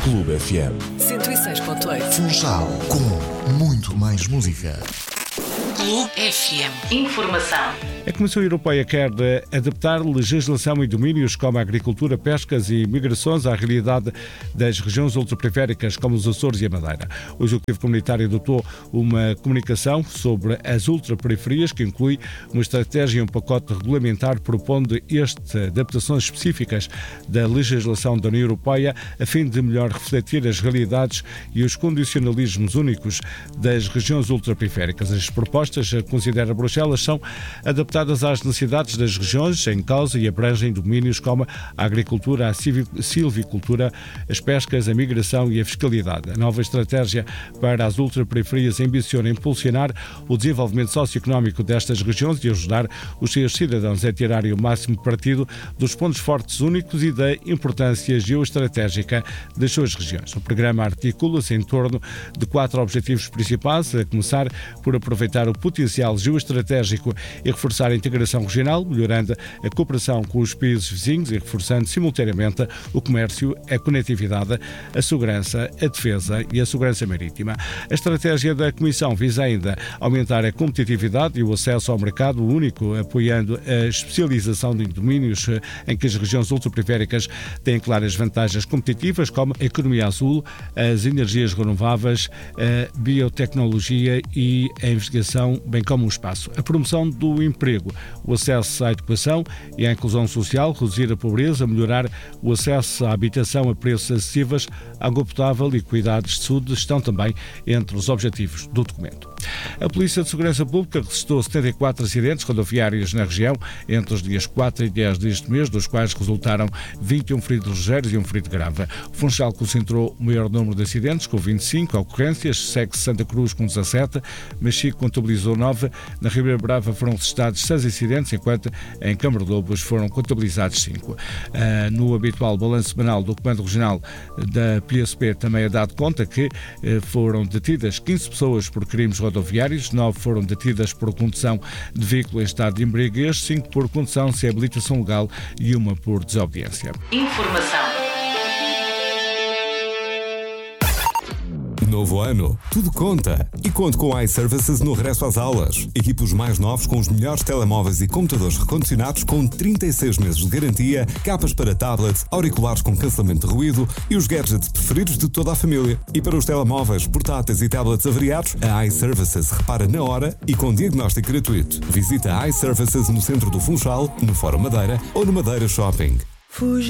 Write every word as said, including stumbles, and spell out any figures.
Clube F M cento e seis ponto oito. Funchal, com muito mais música. Clube F M. Informação. A Comissão Europeia quer adaptar legislação e domínios como a agricultura, pescas e migrações à realidade das regiões ultraperiféricas como os Açores e a Madeira. O Executivo Comunitário adotou uma comunicação sobre as ultraperiferias que inclui uma estratégia e um pacote regulamentar propondo este adaptações específicas da legislação da União Europeia a fim de melhor refletir as realidades e os condicionalismos únicos das regiões ultraperiféricas. As propostas, considera Bruxelas, são adaptadas às necessidades das regiões em causa e abrangem domínios como a agricultura, a silvicultura, as pescas, a migração e a fiscalidade. A nova estratégia para as ultraperiferias ambiciona impulsionar o desenvolvimento socioeconómico destas regiões e ajudar os seus cidadãos a tirarem o máximo partido dos pontos fortes únicos e da importância geoestratégica das suas regiões. O programa articula-se em torno de quatro objetivos principais, a começar por aproveitar o potencial geoestratégico e reforçar a integração regional, melhorando a cooperação com os países vizinhos e reforçando simultaneamente o comércio, a conectividade, a segurança, a defesa e a segurança marítima. A estratégia da Comissão visa ainda aumentar a competitividade e o acesso ao mercado único, apoiando a especialização de domínios em que as regiões ultraperiféricas têm claras vantagens competitivas, como a economia azul, as energias renováveis, a biotecnologia e a investigação, bem como o espaço. A promoção do emprego, o acesso à educação e à inclusão social, reduzir a pobreza, melhorar o acesso à habitação a preços acessíveis, água potável e cuidados de saúde estão também entre os objetivos do documento. A Polícia de Segurança Pública registrou setenta e quatro acidentes rodoviários na região entre os dias quatro e dez deste mês, dos quais resultaram vinte e um feridos ligeiros e um ferido grave. O Funchal concentrou o maior número de acidentes, com vinte e cinco ocorrências, segue Santa Cruz com dezassete, Machico contabilizou nove, na Ribeira Brava foram registrados seis acidentes, enquanto em Câmara de Lobos foram contabilizados cinco. Uh, no habitual balanço semanal do Comando Regional da P S P também é dado conta que uh, foram detidas quinze pessoas por crimes rodoviários, nove foram detidas por condução de veículo em estado de embriaguez, cinco por condução sem habilitação legal e uma por desobediência. Informação. Novo ano, tudo conta. E conto com iServices no regresso às aulas. Equipe os mais novos com os melhores telemóveis e computadores recondicionados com trinta e seis meses de garantia, capas para tablet, auriculares com cancelamento de ruído e os gadgets preferidos de toda a família. E para os telemóveis, portáteis e tablets avariados, a iServices repara na hora e com diagnóstico gratuito. Visita a iServices no centro do Funchal, no Fórum Madeira ou no Madeira Shopping.